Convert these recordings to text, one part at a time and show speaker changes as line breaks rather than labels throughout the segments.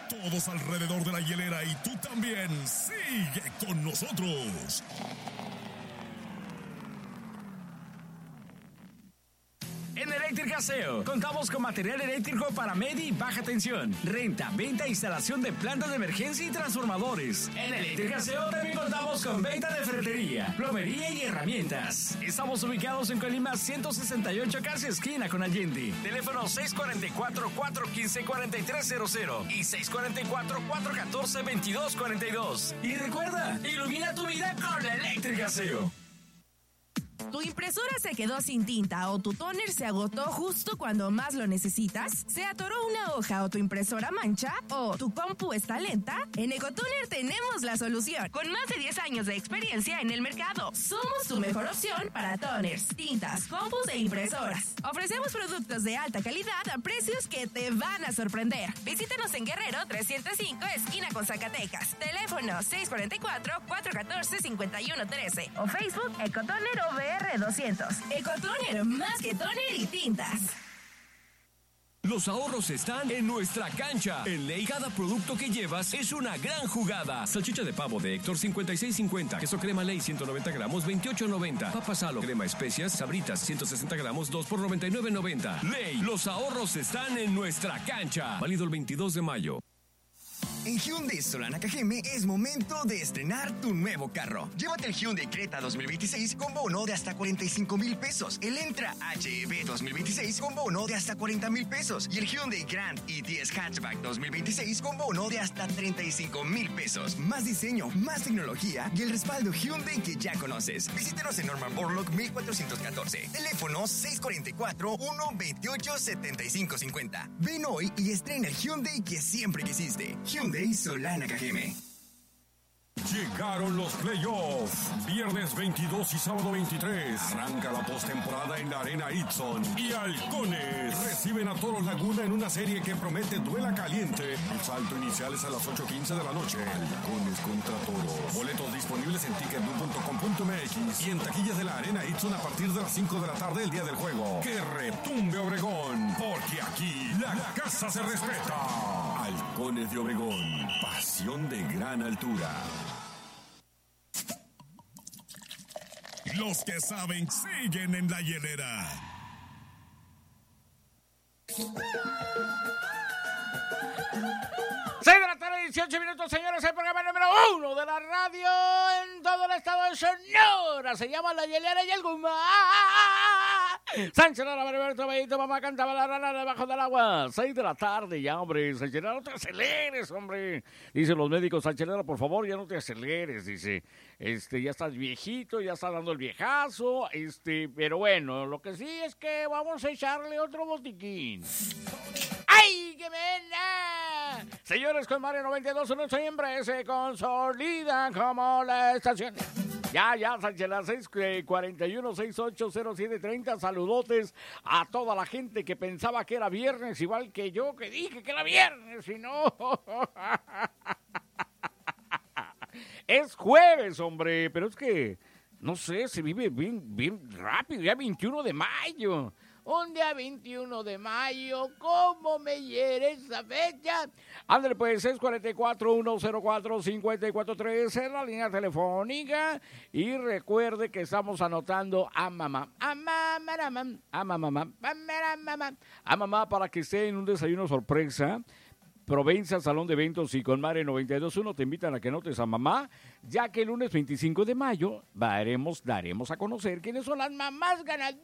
Todos alrededor de la hielera y tú también. Sigue con nosotros.
En Electricaseo contamos con material eléctrico para media y baja tensión, renta, venta e instalación de plantas de emergencia y transformadores. En Electricaseo también contamos con venta de ferretería, plomería y herramientas. Estamos ubicados en Colima 168, casi esquina con Allende. Teléfono 644-415-4300 y 644-414-2242. Y recuerda, ilumina tu vida con Electricaseo.
¿Tu impresora se quedó sin tinta o tu tóner se agotó justo cuando más lo necesitas? ¿Se atoró una hoja o tu impresora mancha? ¿O tu compu está lenta? En Ecotoner tenemos la solución. Con más de 10 años de experiencia en el mercado, somos tu mejor opción para toners, tintas, compus e impresoras. Ofrecemos productos de alta calidad a precios que te van a sorprender. Visítanos en Guerrero 305, esquina con Zacatecas. Teléfono 644-414-5113 o Facebook Ecotoner OVR 200. Ecotoner, más que toner y tintas.
Los ahorros están en nuestra cancha. En Ley, cada producto que llevas es una gran jugada. Salchicha de pavo de Héctor, 56.50. Queso crema Ley, 190 gramos, 28.90. Papa Salo, crema especias, Sabritas, 160 gramos, 2 por 99.90. Ley, los ahorros están en nuestra cancha. Válido el 22 de mayo.
En Hyundai Solana Cajeme es momento de estrenar tu nuevo carro. Llévate el Hyundai Creta 2026 con bono de hasta 45,000 pesos. El Entra HEV 2026 con bono de hasta 40,000 pesos. Y el Hyundai Grand i10 Hatchback 2026 con bono de hasta 35,000 pesos. Más diseño, más tecnología y el respaldo Hyundai que ya conoces. Visítanos en Norman Borlaug 1414. Teléfono 644-128-7550. Ven hoy y estrena el Hyundai que siempre quisiste. Hyundai Solana Cajeme.
Llegaron los playoffs. Viernes 22 y sábado 23. Arranca la postemporada en la Arena Itson. Y Halcones reciben a Toros Laguna en una serie que promete duela caliente. El salto inicial es a las 8:15 de la noche. Halcones contra Toros. Boletos disponibles en ticketblue.com.mx y en taquillas de la Arena Itson a partir de las 5 de la tarde el día del juego. ¡Que retumbe Obregón! Porque aquí la casa se respeta. Halcones de Obregón. Pasión de gran altura. Los que saben siguen en la hielera.
6:18, señores, el programa número 1 de la radio en todo el estado de Sonora. Se llama La Hielera y el Guma. Sánchez Lara, Mariberto, Bellito, mamá cantaba la rana debajo del agua. 6 de la tarde ya, hombre. Sánchez Lara, no te aceleres, hombre. Dicen los médicos, Sánchez Lara, por favor, ya no te aceleres, dice. Ya estás viejito, ya está dando el viejazo, pero bueno, lo que sí es que vamos a echarle otro botiquín. ¡Ay, qué pena! Señores, con Mario 92.1 siempre se consolida como la estación. Ya, Sánchez, las 6:41-680730. Saludotes a toda la gente que pensaba que era viernes, igual que yo, que dije que era viernes, y no. Es jueves, hombre, pero es que, no sé, se vive bien rápido, ya 21 de mayo. Un día 21 de mayo, ¿cómo me hiere esa fecha? Ándale, pues, 644-104-543 en la línea telefónica. Y recuerde que estamos anotando a mamá. A mamá para que esté en un desayuno sorpresa. Provenza, Salón de Eventos y con Mare 92.1 te invitan a que notes a mamá, ya que el lunes 25 de mayo daremos a conocer quiénes son las mamás ganadoras.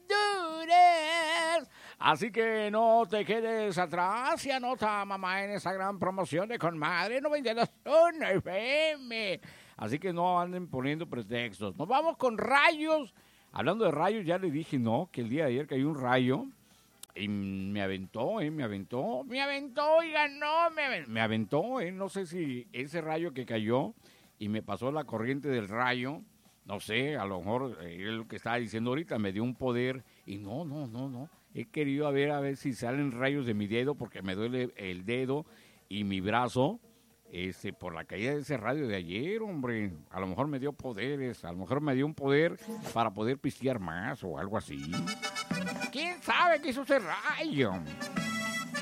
Así que no te quedes atrás y anota a mamá en esa gran promoción de Con Madre 92.1 FM. Así que no anden poniendo pretextos. Nos vamos con rayos. Hablando de rayos, ya le dije, no, que el día de ayer cayó un rayo. Y me aventó, y ganó, me aventó, no sé si ese rayo que cayó y me pasó la corriente del rayo, no sé, a lo mejor es lo que estaba diciendo ahorita, me dio un poder y no, he querido a ver si salen rayos de mi dedo porque me duele el dedo y mi brazo, por la caída de ese rayo de ayer, hombre, a lo mejor me dio poderes, a lo mejor me dio un poder para poder pistear más o algo así. ¿Quién sabe qué hizo ese rayo?